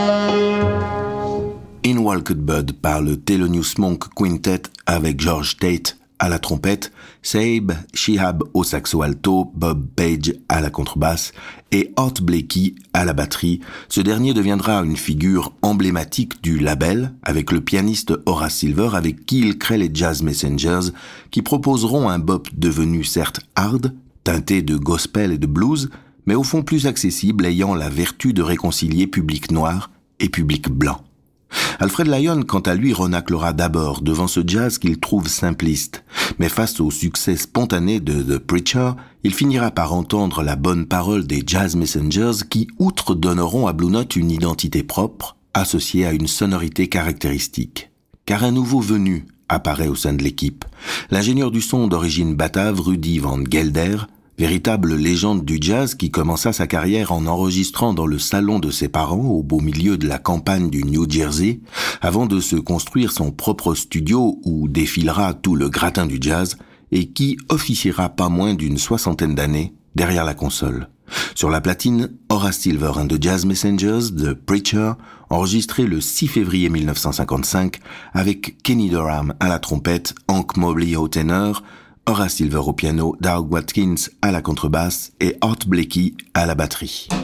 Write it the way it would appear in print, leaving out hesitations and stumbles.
In Walked Bud par le Thelonious Monk Quintet avec George Tate à la trompette, Sabe Shihab au saxo alto, Bob Page à la contrebasse et Art Blakey à la batterie. Ce dernier deviendra une figure emblématique du label avec le pianiste Horace Silver avec qui il crée les Jazz Messengers qui proposeront un bop devenu certes hard, teinté de gospel et de blues, mais au fond plus accessible ayant la vertu de réconcilier public noir et public blanc. Alfred Lyon, quant à lui, renâclera d'abord devant ce jazz qu'il trouve simpliste. Mais face au succès spontané de The Preacher, il finira par entendre la bonne parole des Jazz Messengers qui, outre, donneront à Blue Note une identité propre, associée à une sonorité caractéristique. Car un nouveau venu apparaît au sein de l'équipe. L'ingénieur du son d'origine batave Rudy Van Gelder, véritable légende du jazz qui commença sa carrière en enregistrant dans le salon de ses parents au beau milieu de la campagne du New Jersey, avant de se construire son propre studio où défilera tout le gratin du jazz et qui officiera pas moins d'une 60aine d'années derrière la console. Sur la platine, Horace Silver and the Jazz Messengers, The Preacher, enregistré le 6 février 1955 avec Kenny Dorham à la trompette, Hank Mobley au ténor, Horace Silver au piano, Doug Watkins à la contrebasse et Art Blakey à la batterie.